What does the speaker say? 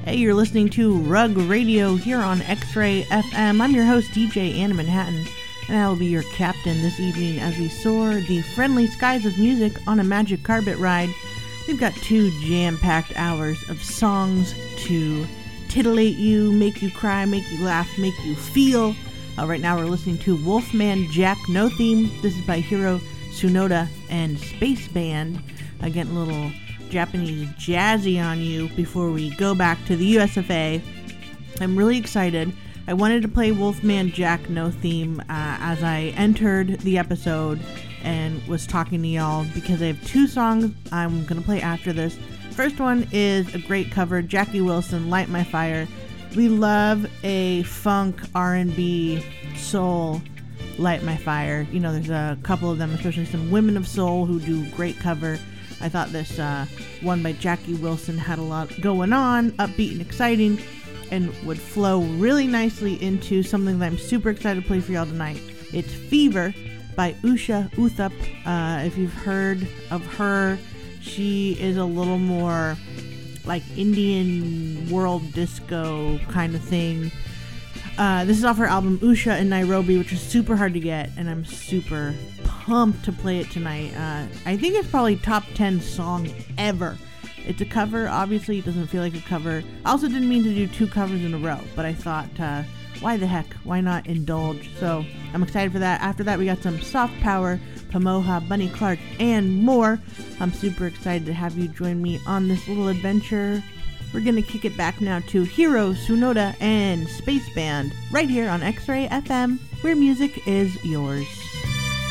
Hey, you're listening to Rug Radio here on X-Ray FM. I'm your host, DJ Anna Manhattan, and I will be your captain this evening as we soar the friendly skies of music on a magic carpet ride. We've got 2 jam-packed hours of songs to titillate you, make you cry, make you laugh, make you feel. Right now we're listening to Wolfman Jack No Theme. This is by Hiro Tsunoda and Space Band. Getting a little Japanese jazzy on you before we go back to the US of A. I'm really excited. I wanted to play Wolfman Jack No Theme as I entered the episode and was talking to y'all because I have 2 songs I'm going to play after this. First one is a great cover, Jackie Wilson, Light My Fire. We love a funk, R&B, soul, Light My Fire. You know, there's a couple of them, especially some women of soul who do great cover. I thought this one by Jackie Wilson had a lot going on, upbeat and exciting, and would flow really nicely into something that I'm super excited to play for y'all tonight. It's Fever by Usha Uthup. If you've heard of her, she is a little more like Indian world disco kind of thing. This is off her album Usha in Nairobi, which is super hard to get, and I'm super pumped to play it tonight. I think it's probably top 10 song ever. It's a cover. Obviously it doesn't feel like a cover. I also didn't mean to do 2 covers in a row, but I thought why the heck, why not indulge? So I'm excited for that. After that we got some Soft Power, Pamoha, Bunny Clark, and more. I'm super excited to have you join me on this little adventure. We're gonna kick it back now to Hiro Tsunoda and Space Band right here on X-Ray FM, where music is yours.